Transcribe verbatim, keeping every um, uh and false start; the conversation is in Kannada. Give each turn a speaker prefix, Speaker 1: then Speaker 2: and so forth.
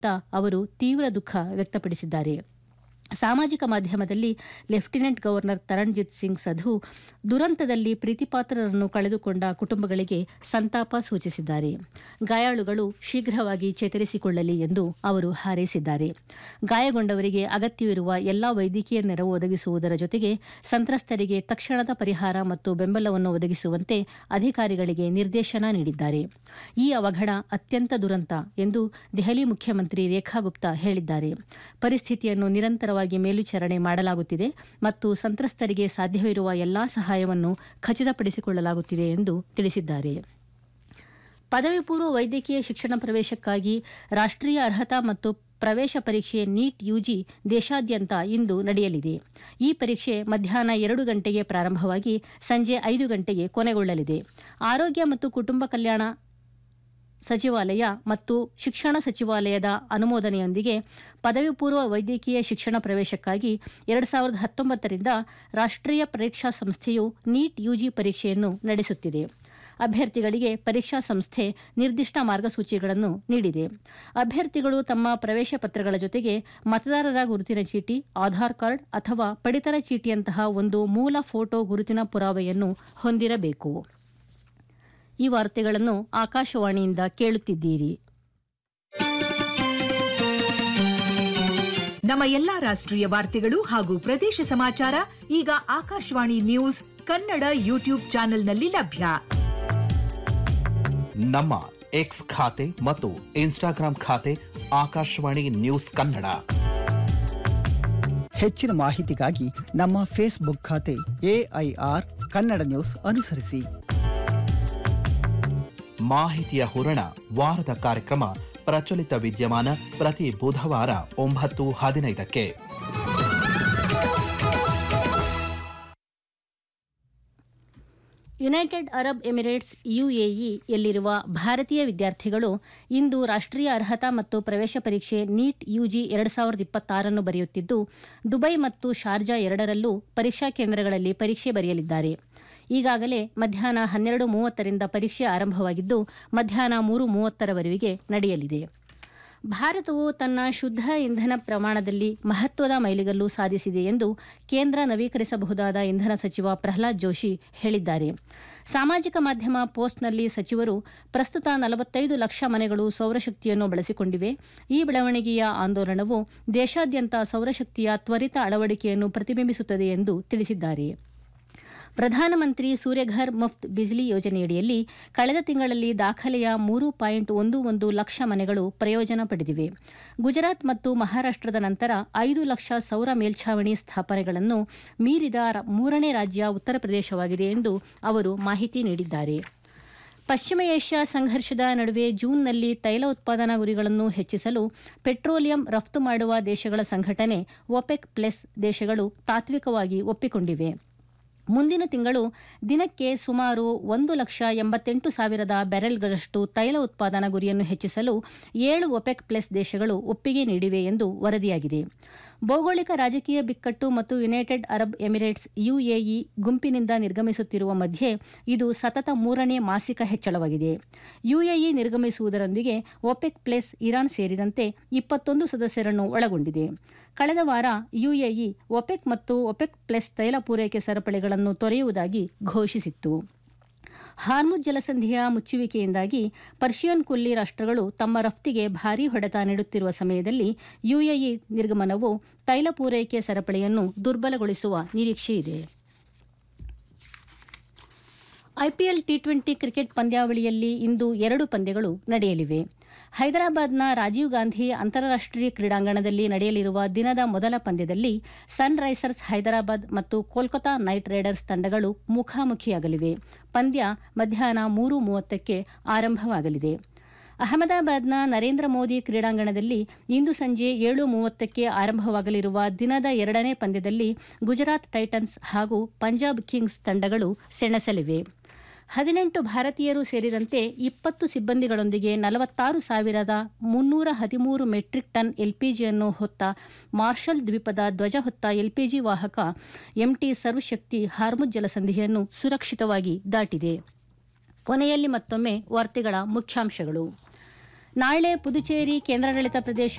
Speaker 1: ಅವರು ತೀವ್ರ ದುಃಖ ವ್ಯಕ್ತಪಡಿಸಿದ್ದಾರೆ. ಸಾಮಾಜಿಕ ಮಾಧ್ಯಮದಲ್ಲಿ ಲೆಫ್ಟಿನೆಂಟ್ ಗವರ್ನರ್ ತರಣ್ಜಿತ್ ಸಿಂಗ್ ಸಧು ದುರಂತದಲ್ಲಿ ಪ್ರೀತಿಪಾತ್ರರನ್ನು ಕಳೆದುಕೊಂಡ ಕುಟುಂಬಗಳಿಗೆ ಸಂತಾಪ ಸೂಚಿಸಿದ್ದಾರೆ. ಗಾಯಾಳುಗಳು ಶೀಘ್ರವಾಗಿ ಚೇತರಿಸಿಕೊಳ್ಳಲಿ ಎಂದು ಅವರು ಹಾರೈಸಿದ್ದಾರೆ. ಗಾಯಗೊಂಡವರಿಗೆ ಅಗತ್ಯವಿರುವ ಎಲ್ಲಾ ವೈದ್ಯಕೀಯ ನೆರವು ಒದಗಿಸುವುದರ ಜೊತೆಗೆ ಸಂತ್ರಸ್ತರಿಗೆ ತಕ್ಷಣದ ಪರಿಹಾರ ಮತ್ತು ಬೆಂಬಲವನ್ನು ಒದಗಿಸುವಂತೆ ಅಧಿಕಾರಿಗಳಿಗೆ ನಿರ್ದೇಶನ ನೀಡಿದ್ದಾರೆ. ಈ ಅವಘಡ ಅತ್ಯಂತ ದುರಂತ ಎಂದು ದೆಹಲಿ ಮುಖ್ಯಮಂತ್ರಿ ರೇಖಾ ಗುಪ್ತಾ ಹೇಳಿದ್ದಾರೆ. ಪರಿಸ್ಥಿತಿಯನ್ನು ನಿರಂತರವಾಗಿ ಮೇಲ್ವಿಚಾರಣೆ ಮಾಡಲಾಗುತ್ತಿದೆ ಮತ್ತು ಸಂತ್ರಸ್ತರಿಗೆ ಸಾಧ್ಯವಿರುವ ಎಲ್ಲಾ ಸಹಾಯವನ್ನು ಖಚಿತಪಡಿಸಿಕೊಳ್ಳಲಾಗುತ್ತಿದೆ ಎಂದು ತಿಳಿಸಿದ್ದಾರೆ. ಪದವಿ ಪೂರ್ವ ವೈದ್ಯಕೀಯ ಶಿಕ್ಷಣ ಪ್ರವೇಶಕ್ಕಾಗಿ ರಾಷ್ಟ್ರೀಯ ಅರ್ಹತಾ ಮತ್ತು ಪ್ರವೇಶ ಪರೀಕ್ಷೆ ನೀಟ್ ಯುಜಿ ದೇಶಾದ್ಯಂತ ಇಂದು ನಡೆಯಲಿದೆ. ಈ ಪರೀಕ್ಷೆ ಮಧ್ಯಾಹ್ನ ಎರಡು ಗಂಟೆಗೆ ಪ್ರಾರಂಭವಾಗಿ ಸಂಜೆ ಐದು ಗಂಟೆಗೆ ಕೊನೆಗೊಳ್ಳಲಿದೆ. ಆರೋಗ್ಯ ಮತ್ತು ಕುಟುಂಬ ಕಲ್ಯಾಣ ಸಚಿವಾಲಯ ಮತ್ತು ಶಿಕ್ಷಣ ಸಚಿವಾಲಯದ ಅನುಮೋದನೆಯೊಂದಿಗೆ ಪದವಿ ಪೂರ್ವ ವೈದ್ಯಕೀಯ ಶಿಕ್ಷಣ ಪ್ರವೇಶಕ್ಕಾಗಿ ಎರಡು ಸಾವಿರದ ಹತ್ತೊಂಬತ್ತರಿಂದ ರಾಷ್ಟ್ರೀಯ ಪರೀಕ್ಷಾ ಸಂಸ್ಥೆಯು ನೀಟ್ ಯುಜಿ ಪರೀಕ್ಷೆಯನ್ನು ನಡೆಸುತ್ತಿದೆ. ಅಭ್ಯರ್ಥಿಗಳಿಗೆ ಪರೀಕ್ಷಾ ಸಂಸ್ಥೆ ನಿರ್ದಿಷ್ಟ ಮಾರ್ಗಸೂಚಿಗಳನ್ನು ನೀಡಿದೆ. ಅಭ್ಯರ್ಥಿಗಳು ತಮ್ಮ ಪ್ರವೇಶ ಪತ್ರಗಳ ಜೊತೆಗೆ ಮತದಾರರ ಗುರುತಿನ ಚೀಟಿ, ಆಧಾರ್ ಕಾರ್ಡ್ ಅಥವಾ ಪಡಿತರ ಚೀಟಿಯಂತಹ ಒಂದು ಮೂಲ ಫೋಟೋ ಗುರುತಿನ ಪುರಾವೆಯನ್ನು ಹೊಂದಿರಬೇಕು. ಈ ವಾರ್ತೆಗಳನ್ನು ಆಕಾಶವಾಣಿಯಿಂದ ಕೇಳುತ್ತಿದ್ದೀರಿ.
Speaker 2: ನಮ್ಮ ಎಲ್ಲಾ ರಾಷ್ಟ್ರೀಯ ವಾರ್ತೆಗಳು ಹಾಗೂ ಪ್ರದೇಶ ಸಮಾಚಾರ ಈಗ ಆಕಾಶವಾಣಿ ನ್ಯೂಸ್ ಕನ್ನಡ ಯೂಟ್ಯೂಬ್ ಚಾನೆಲ್ನಲ್ಲಿ ಲಭ್ಯ.
Speaker 3: ನಮ್ಮ ಎಕ್ಸ್ ಖಾತೆ ಮತ್ತು ಇನ್ಸ್ಟಾಗ್ರಾಂ ಖಾತೆ ಆಕಾಶವಾಣಿ ನ್ಯೂಸ್ ಕನ್ನಡ.
Speaker 4: ಹೆಚ್ಚಿನ ಮಾಹಿತಿಗಾಗಿ ನಮ್ಮ ಫೇಸ್ಬುಕ್ ಖಾತೆ ಎಐಆರ್ ಕನ್ನಡ ನ್ಯೂಸ್ ಅನುಸರಿಸಿ.
Speaker 3: ಮಾಹಿತಿಯ ಹೂರಣ ವಾರದ ಕಾರ್ಯಕ್ರಮ ಪ್ರಚಲಿತ ವಿದ್ಯಮಾನ ಪ್ರತಿ ಬುಧವಾರ ಒಂಬತ್ತು ಹದಿನೈದಕ್ಕೆ.
Speaker 1: ಯುನೈಟೆಡ್ ಅರಬ್ ಎಮಿರೇಟ್ಸ್ ಯುಎಇ ಯಲ್ಲಿರುವ ಭಾರತೀಯ ವಿದ್ಯಾರ್ಥಿಗಳು ಇಂದು ರಾಷ್ಟ್ರೀಯ ಅರ್ಹತಾ ಮತ್ತು ಪ್ರವೇಶ ಪರೀಕ್ಷೆ ನೀಟ್ ಯುಜಿ ಎರಡು ಸಾವಿರದ ಇಪ್ಪತ್ತಾರನ್ನು ಬರೆಯುತ್ತಿದ್ದು, ದುಬೈ ಮತ್ತು ಶಾರ್ಜಾ ಎರಡರಲ್ಲೂ ಪರೀಕ್ಷಾ ಕೇಂದ್ರಗಳಲ್ಲಿ ಪರೀಕ್ಷೆ ಬರೆಯಲಿದ್ದಾರೆ. ಈಗಾಗಲೇ ಮಧ್ಯಾಹ್ನ ಹನ್ನೆರಡು ಮೂವತ್ತರಿಂದ ಪರೀಕ್ಷೆ ಆರಂಭವಾಗಿದ್ದು, ಮಧ್ಯಾಹ್ನ ಮೂರು ಮೂವತ್ತರವರೆಗೆ ನಡೆಯಲಿದೆ. ಭಾರತವು ತನ್ನ ಶುದ್ಧ ಇಂಧನ ಪ್ರಮಾಣದಲ್ಲಿ ಮಹತ್ವದ ಮೈಲಿಗಲ್ಲು ಸಾಧಿಸಿದೆ ಎಂದು ಕೇಂದ್ರ ನವೀಕರಿಸಬಹುದಾದ ಇಂಧನ ಸಚಿವ ಪ್ರಹ್ಲಾದ್ ಜೋಶಿ ಹೇಳಿದ್ದಾರೆ. ಸಾಮಾಜಿಕ ಮಾಧ್ಯಮ ಪೋಸ್ಟ್ನಲ್ಲಿ ಸಚಿವರು, ಪ್ರಸ್ತುತ ನಲವತ್ತೈದು ಲಕ್ಷ ಮನೆಗಳು ಸೌರಶಕ್ತಿಯನ್ನು ಬಳಸಿಕೊಂಡಿವೆ. ಈ ಬೆಳವಣಿಗೆಯ ಆಂದೋಲನವು ದೇಶಾದ್ಯಂತ ಸೌರಶಕ್ತಿಯ ತ್ವರಿತ ಅಳವಡಿಕೆಯನ್ನು ಪ್ರತಿಬಿಂಬಿಸುತ್ತದೆ ಎಂದು ತಿಳಿಸಿದ್ದಾರೆ. ಪ್ರಧಾನಮಂತ್ರಿ ಸೂರ್ಯಘರ್ ಮುಫ್ತ್ ಬಿಜ್ಲಿ ಯೋಜನೆಯಡಿಯಲ್ಲಿ ಕಳೆದ ತಿಂಗಳಲ್ಲಿ ದಾಖಲೆಯ ಮೂರು ಪಾಯಿಂಟ್ ಒಂದು ಒಂದು ಲಕ್ಷ ಮನೆಗಳು ಪ್ರಯೋಜನ ಪಡೆದಿವೆ. ಗುಜರಾತ್ ಮತ್ತು ಮಹಾರಾಷ್ಟ್ರದ ನಂತರ ಐದು ಲಕ್ಷ ಸೌರ ಮೇಲ್ಛಾವಣಿ ಸ್ಥಾಪನೆಗಳನ್ನು ಮೀರಿದ ಮೂರನೇ ರಾಜ್ಯ ಉತ್ತರ ಪ್ರದೇಶವಾಗಿದೆ ಎಂದು ಅವರು ಮಾಹಿತಿ ನೀಡಿದ್ದಾರೆ. ಪಶ್ಚಿಮ ಏಷ್ಯಾ ಸಂಘರ್ಷದ ನಡುವೆ ಜೂನ್ನಲ್ಲಿ ತೈಲ ಉತ್ಪಾದನಾ ಗುರಿಗಳನ್ನು ಹೆಚ್ಚಿಸಲು ಪೆಟ್ರೋಲಿಯಂ ರಫ್ತು ಮಾಡುವ ದೇಶಗಳ ಸಂಘಟನೆ ಒಪೆಕ್ ಪ್ಲಸ್ ದೇಶಗಳು ತಾತ್ವಿಕವಾಗಿ ಒಪ್ಪಿಕೊಂಡಿವೆ. ಮುಂದಿನ ತಿಂಗಳು ದಿನಕ್ಕೆ ಸುಮಾರು ಒಂದು ಲಕ್ಷ ಎಂಬತ್ತೆಂಟು ಸಾವಿರದ ಬ್ಯಾರೆಲ್ಗಳಷ್ಟು ತೈಲ ಉತ್ಪಾದನಾ ಗುರಿಯನ್ನು ಹೆಚ್ಚಿಸಲು ಏಳು ಒಪೆಕ್ ಪ್ಲಸ್ ದೇಶಗಳು ಒಪ್ಪಿಗೆ ನೀಡಿವೆ ಎಂದು ವರದಿಯಾಗಿದೆ. ಭೌಗೋಳಿಕ ರಾಜಕೀಯ ಬಿಕ್ಕಟ್ಟು ಮತ್ತು ಯುನೈಟೆಡ್ ಅರಬ್ ಎಮಿರೇಟ್ಸ್ ಯುಎಇ ಗುಂಪಿನಿಂದ ನಿರ್ಗಮಿಸುತ್ತಿರುವ ಮಧ್ಯೆ ಇದು ಸತತ ಮೂರನೇ ಮಾಸಿಕ ಹೆಚ್ಚಳವಾಗಿದೆ. ಯುಎಇ ನಿರ್ಗಮಿಸುವುದರೊಂದಿಗೆ ಒಪೆಕ್ ಪ್ಲಸ್ ಇರಾನ್ ಸೇರಿದಂತೆ ಇಪ್ಪತ್ತೊಂದು ಸದಸ್ಯರನ್ನು ಒಳಗೊಂಡಿದೆ. ಕಳೆದ ವಾರ ಯುಎಇ ಒಪೆಕ್ ಮತ್ತು ಒಪೆಕ್ ಪ್ಲಸ್ ತೈಲ ಪೂರೈಕೆ ಸರಪಳಿಗಳನ್ನು ತೊರೆಯುವುದಾಗಿ ಘೋಷಿಸಿತ್ತು. ಹಾರ್ಮುಜ್ ಜಲಸಂಧಿಯ ಮುಚ್ಚುವಿಕೆಯಿಂದಾಗಿ ಪರ್ಷಿಯನ್ ಕೊಲ್ಲಿ ರಾಷ್ಟ್ರಗಳು ತಮ್ಮ ರಫ್ತಿಗೆ ಭಾರೀ ಹೊಡೆತ ನೀಡುತ್ತಿರುವ ಸಮಯದಲ್ಲಿ ಯುಎಇ ನಿರ್ಗಮನವು ತೈಲ ಪೂರೈಕೆ ಸರಪಳಿಯನ್ನು ದುರ್ಬಲಗೊಳಿಸುವ ನಿರೀಕ್ಷೆಯಿದೆ. ಐಪಿಎಲ್ ಟಿ ಟ್ವೆಂಟಿ ಕ್ರಿಕೆಟ್ ಪಂದ್ಯಾವಳಿಯಲ್ಲಿ ಇಂದು ಎರಡು ಪಂದ್ಯಗಳು ನಡೆಯಲಿವೆ. ಹೈದರಾಬಾದ್ನ ರಾಜೀವ್ ಗಾಂಧಿ ಅಂತಾರಾಷ್ಟ್ರೀಯ ಕ್ರೀಡಾಂಗಣದಲ್ಲಿ ನಡೆಯಲಿರುವ ದಿನದ ಮೊದಲ ಪಂದ್ಯದಲ್ಲಿ ಸನ್ ರೈಸರ್ಸ್ ಹೈದರಾಬಾದ್ ಮತ್ತು ಕೋಲ್ಕತಾ ನೈಟ್ ರೈಡರ್ಸ್ ತಂಡಗಳು ಮುಖಾಮುಖಿಯಾಗಲಿವೆ. ಪಂದ್ಯ ಮಧ್ಯಾಹ್ನ ಮೂರು ಮೂವತ್ತಕ್ಕೆ ಆರಂಭವಾಗಲಿದೆ. ಅಹಮದಾಬಾದ್ನ ನರೇಂದ್ರ ಮೋದಿ ಕ್ರೀಡಾಂಗಣದಲ್ಲಿ ಇಂದು ಸಂಜೆ ಏಳು ಮೂವತ್ತಕ್ಕೆ ಆರಂಭವಾಗಲಿರುವ ದಿನದ ಎರಡನೇ ಪಂದ್ಯದಲ್ಲಿ ಗುಜರಾತ್ ಟೈಟನ್ಸ್ ಹಾಗೂ ಪಂಜಾಬ್ ಕಿಂಗ್ಸ್ ತಂಡಗಳು ಸೆಣಸಲಿವೆ. ಹದಿನೆಂಟು ಭಾರತೀಯರು ಸೇರಿದಂತೆ ಇಪ್ಪತ್ತು ಸಿಬ್ಬಂದಿಗಳೊಂದಿಗೆ ನಲವತ್ತಾರು ಸಾವಿರದ ಮುನ್ನೂರ ಹದಿಮೂರು ಮೆಟ್ರಿಕ್ ಟನ್ ಎಲ್ಪಿಜಿಯನ್ನು ಹೊತ್ತ ಮಾರ್ಷಲ್ ದ್ವೀಪದ ಧ್ವಜ ಹೊತ್ತ ಎಲ್ಪಿಜಿ ವಾಹಕ ಎಂಟಿ ಸರ್ವಶಕ್ತಿ ಹಾರ್ಮುಜ್ ಜಲಸಂಧಿಯನ್ನು ಸುರಕ್ಷಿತವಾಗಿ ದಾಟಿದೆ. ಕೊನೆಯಲ್ಲಿ ಮತ್ತೊಮ್ಮೆ ವಾರ್ತೆಗಳ ಮುಖ್ಯಾಂಶಗಳು. ನಾಳೆ ಪುದುಚೇರಿ ಕೇಂದ್ರಾಡಳಿತ ಪ್ರದೇಶ